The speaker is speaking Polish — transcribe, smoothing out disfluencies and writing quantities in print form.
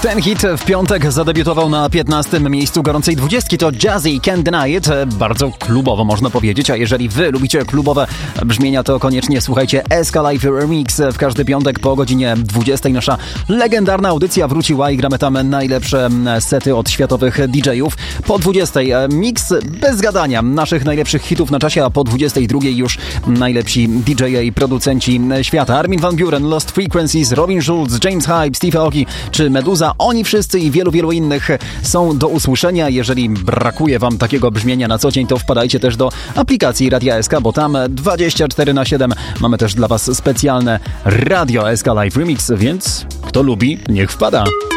Ten hit w piątek zadebiutował na 15. miejscu gorącej 20. To Jazzy Can't Deny It. Bardzo klubowo można powiedzieć, a jeżeli wy lubicie klubowe brzmienia, to koniecznie słuchajcie SK Live Remix. W każdy piątek po godzinie 20. nasza legendarna audycja wróciła i gramy tam najlepsze sety od światowych DJ-ów. Po 20. mix bez gadania naszych najlepszych hitów na czasie, a po 22. już najlepsi DJ-e i producenci świata. Armin van Buuren, Lost Frequencies, Robin Schulz, James Hype, Steve Aoki czy Meduza. Oni wszyscy i wielu innych są do usłyszenia. Jeżeli brakuje wam takiego brzmienia na co dzień, to wpadajcie też do aplikacji Radia SK, bo tam 24/7 mamy też dla was specjalne Radio SK Live Remix, więc kto lubi, niech wpada.